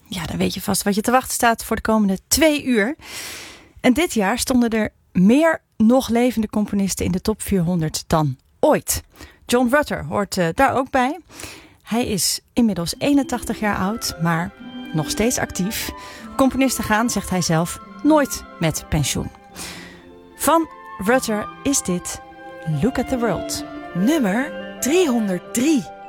Ja, dan weet je vast wat je te wachten staat voor de komende 2 uur. En dit jaar stonden er meer nog levende componisten in de top 400 dan ooit. John Rutter hoort daar ook bij. Hij is inmiddels 81 jaar oud, maar nog steeds actief. Componisten gaan, zegt hij zelf, nooit met pensioen. Van Rutter is dit Look at the World. Nummer 303.